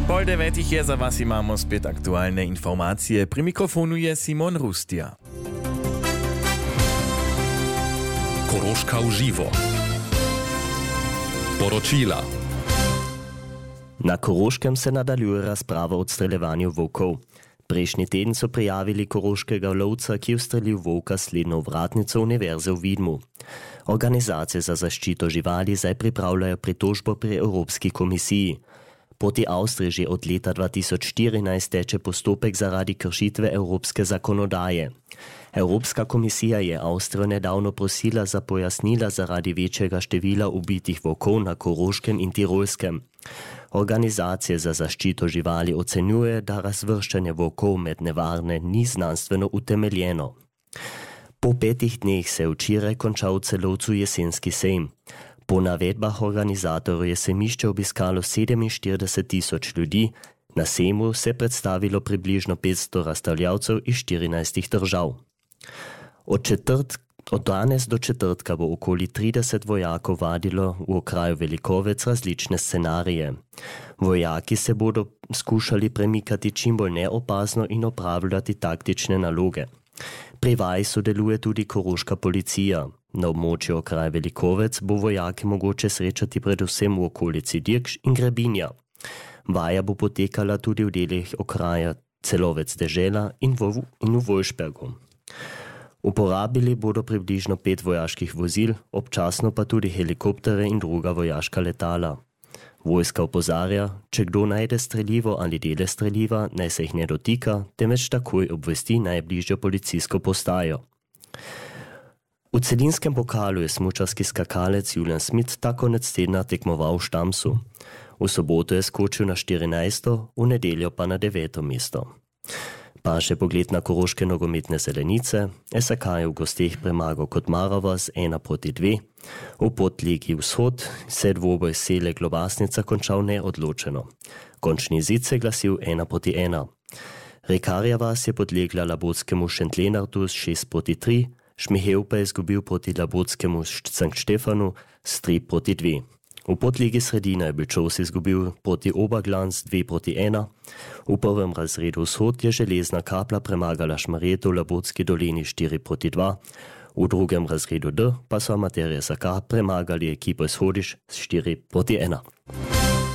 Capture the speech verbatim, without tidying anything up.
Pol devetih je za vas imamo spet aktualne informacije. Pri mikrofonu je Simon Rustija. Koroška v živo. Poročila. Na Koroškem se nadaljuje razprava o odstreljevanju volkov. Prejšnji teden so prijavili koroškega lovca, ki je ustrelil volka s slednjo vratnico Univerze v Vidmu. Organizacije za zaščito živali zdaj pripravljajo pritožbo pri Evropski komisiji. Proti Avstriji že od leta dva tisoč štirinajst teče postopek zaradi kršitve evropske zakonodaje. Evropska komisija je Avstrijo nedavno prosila za pojasnila zaradi večjega števila ubitih volkov na Koroškem in Tirolskem. Organizacije za zaščito živali ocenjuje, da razvrščanje volkov med nevarne ni znanstveno utemeljeno. Po petih dneh se je včeraj končal v Celovcu jesenski sejm. Po navedbah organizatorjev je sejmišče obiskalo sedeminštirideset tisoč ljudi, na sejmu se je predstavilo približno petsto razstavljavcev iz štirinajstih držav. Od, četrt, od danes do četrtka bo okoli trideset vojakov vadilo v okraju Velikovec različne scenarije. Vojaki se bodo skušali premikati čim bolj neopazno in opravljati taktične naloge. Pri vaji sodeluje tudi koroška policija. Na območju okraja Velikovec bo vojake mogoče srečati predvsem v okolici Dirkš in Grebinja. Vaja bo potekala tudi v delih okraja Celovec dežela in v, in v Volšbergu. Uporabili bodo približno pet vojaških vozil, občasno pa tudi helikoptere in druga vojaška letala. Vojska opozarja, če kdo najde strelivo ali dele streliva, naj se jih ne dotika, temveč takoj obvesti najbližjo policijsko postajo. V celinskem pokalu je smučarski skakalec Julian Smith ta konec tedna tekmoval v Štamsu. V soboto je skočil na štirinajsto, v nedeljo pa na deveto mesto. Pa še pogled na koroške nogometne zelenice. S A K je v gosteh premagal Kotmarova z ena proti dve. V Podligi Vzhod se je dvoboj Sele Globasnica končal neodločeno. Končni izid se je glasil ena proti ena. Rekarja vas je podlegla labotskemu Šentlenartu s šest proti tri, Šmihev pa je izgubil proti labotskemu Sankt Štefanu s tri proti dve. V Podligi Sredina je Bilčovs izgubil proti Oberglanz dve proti ena. V prvem razredu Vzhod je Železna Kapla premagala Šmarjeto v Labotski dolini štiri proti dva. V drugem razredu D pa so amaterje S A K premagali ekipo iz Hodiš s štiri proti ena.